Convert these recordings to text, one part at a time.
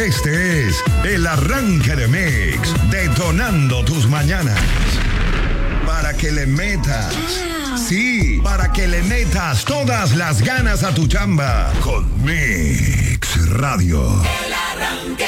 Este es el arranque de Mix, detonando tus mañanas. Para que le metas, sí, para que le metas todas las ganas a tu chamba con Mix Radio. El arranque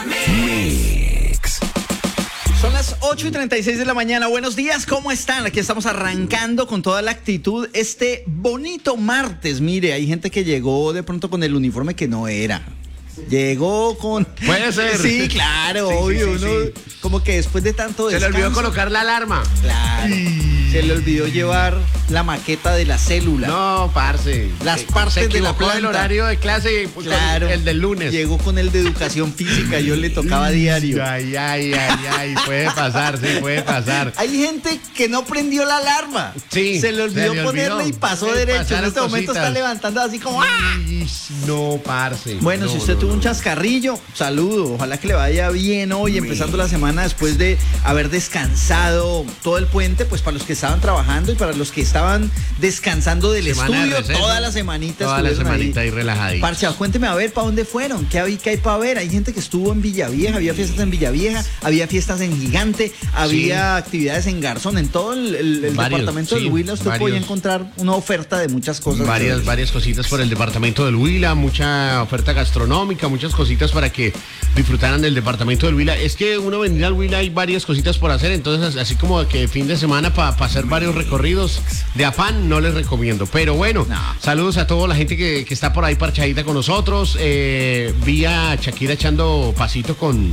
de Mix. Son las 8:36 de la mañana. Buenos días, ¿cómo están? Aquí estamos arrancando con toda la actitud este bonito martes. Mire, hay gente que llegó de pronto con el uniforme que no era. Llegó con... Puede ser. Sí, claro, obvio. Sí. Como que después de tanto descanso... Se le olvidó colocar la alarma. Claro. Se le olvidó llevar la maqueta de la célula. No, parce. Las partes de la planta. El horario de clase, claro. El del lunes. Llegó con el de educación física, yo le tocaba diario. Ay. Puede pasar, sí, puede pasar. Hay gente que no prendió la alarma. Sí. Se le olvidó ponerla y pasó derecho. En este momento está levantando así como ¡ah! No, parce. Bueno, no, si usted tuvo un chascarrillo, saludo. Ojalá que le vaya bien hoy, empezando la semana después de haber descansado todo el puente, pues para los que estaban trabajando y para los que estaban descansando del Semana de estudio, receso. toda la semanita. Toda la semanita ahí relajadita. Parcha, cuénteme a ver, ¿para dónde fueron? ¿Qué hay para ver? Hay gente que estuvo en Villavieja, había fiestas en Villavieja, había fiestas en Gigante, había actividades en Garzón, en todo el departamento del Huila usted podía encontrar una oferta de muchas cosas. Varias cositas por el departamento del Huila, mucha oferta gastronómica, muchas cositas para que disfrutaran del departamento del Huila. Es que uno venir al Huila hay varias cositas por hacer, entonces así como que fin de semana para hacer varios recorridos de afán no les recomiendo, pero bueno, saludos a toda la gente que está por ahí parchadita con nosotros. Vi a Shakira echando pasito con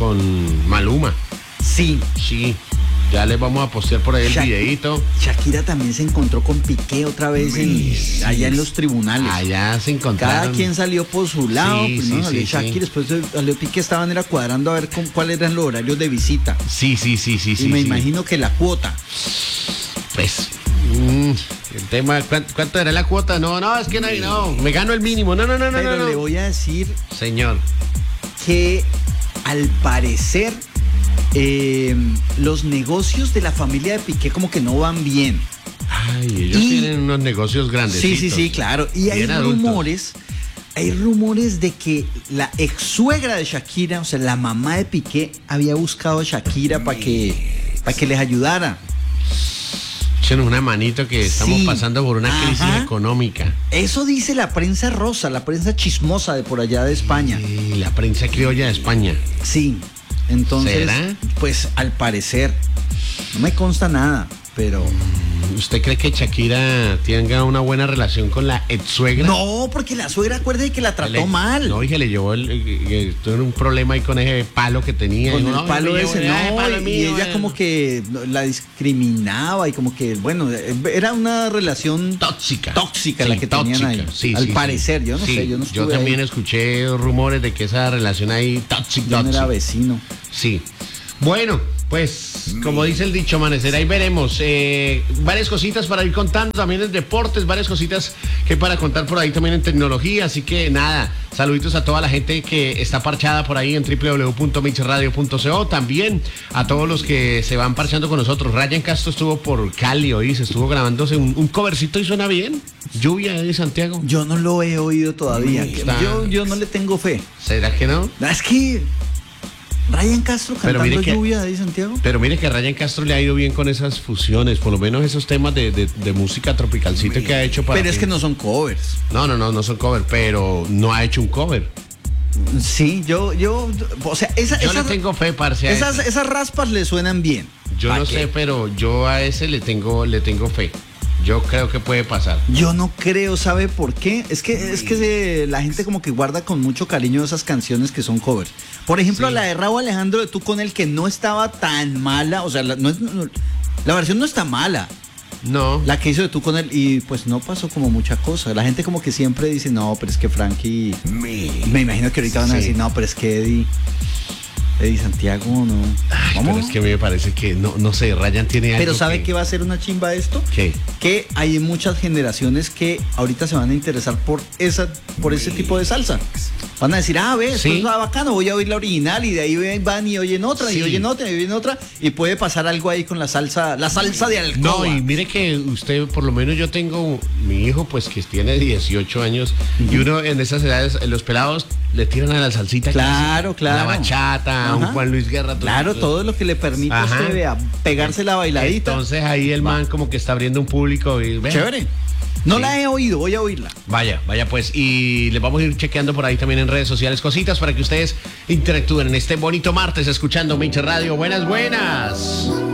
Maluma. Sí, ya les vamos a postear por ahí el videíto. Shakira también se encontró con Piqué otra vez allá en los tribunales. Allá se encontraron. Cada quien salió por su lado. Sí, salió Shakira, después salió Piqué, estaban cuadrando a ver cuáles eran los horarios de visita. Sí. Y me imagino que la cuota. Pues, el tema, ¿cuánto era la cuota? No, es que no, me gano el mínimo. No. Pero le voy a decir, señor, que al parecer los negocios de la familia de Piqué como que no van bien. Ay, ellos tienen unos negocios grandes. Sí, claro. Y hay rumores de que la ex suegra de Shakira, o sea, la mamá de Piqué, había buscado a Shakira para que les ayudara. Echen una manito que estamos pasando por una crisis económica. Eso dice la prensa rosa, la prensa chismosa de por allá de España. Y la prensa criolla de España. Sí. Entonces, ¿será? Pues al parecer, no me consta nada, pero... ¿Usted cree que Shakira tenga una buena relación con la ex suegra? No, porque la suegra, acuerde que la trató mal. No, y que le llevó tuvo un problema ahí con ese palo que tenía. Con el palo ese, y ella como que la discriminaba y como que, bueno, era una relación tóxica la que tenían ahí. Al parecer, yo no sé, yo no estuve Yo también ahí. Escuché rumores de que esa relación ahí tóxica. Yo no era vecino. Sí. Bueno, pues, como dice el dicho, amanecer, ahí veremos. Varias cositas para ir contando, también en deportes, varias cositas que para contar por ahí también en tecnología. Así que nada, saluditos a toda la gente que está parchada por ahí en www.mixradio.co. También a todos los que se van parchando con nosotros. Ryan Castro estuvo por Cali hoy, se estuvo grabándose un covercito y suena bien. Lluvia de Santiago. Yo no lo he oído todavía. Yo no le tengo fe. ¿Será que no? Es que... Ryan Castro cantando Lluvia de Santiago. Pero mire que a Ryan Castro le ha ido bien con esas fusiones, por lo menos esos temas de música tropicalcita que ha hecho para... Pero es que no son covers. No son covers, pero no ha hecho un cover. Sí, yo o sea, yo le tengo fe, parce. Esas raspas le suenan bien. Yo no sé, pero yo a ese le tengo fe. Yo creo que puede pasar. Yo no creo, ¿sabe por qué? Es que la gente como que guarda con mucho cariño esas canciones que son covers. Por ejemplo, la de Rauw Alejandro de Tú con él, que no estaba tan mala, o sea, la versión no está mala. No. La que hizo de Tú con él, y pues no pasó como mucha cosa. La gente como que siempre dice, no, pero es que Frankie... Me imagino que ahorita van a decir, no, pero es que Eddie Santiago, no. Pero es que a mí me parece que, no sé, Ryan tiene algo. Pero ¿sabe qué va a ser una chimba esto? ¿Qué? Que hay muchas generaciones que ahorita se van a interesar por ese tipo de salsa. Van a decir, ve, esto Sí. está bacano, voy a oír la original y de ahí van y oyen otra, y Sí. oyen otra, y oyen otra, y puede pasar algo ahí con la salsa de alcoba. No, y mire que usted, por lo menos yo tengo mi hijo, pues que tiene 18 años, y uno en esas edades, los pelados le tiran a la salsita. Claro, claro. A la bachata, a un Ajá. Juan Luis Guerra. Claro, todo lo que le permite a Ajá. usted vea, pegarse la bailadita. Entonces ahí el man como que está abriendo un público y ve. Chévere. No Sí. la he oído, voy a oírla. Vaya pues, y les vamos a ir chequeando por ahí también en redes sociales cositas para que ustedes interactúen en este bonito martes escuchando Minche Radio. Buenas.